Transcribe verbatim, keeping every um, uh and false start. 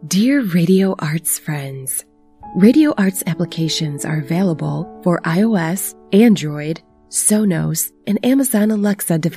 Dear Radio Arts friends, Radio Arts applications are available for iOS, Android, Sonos, and Amazon Alexa devices.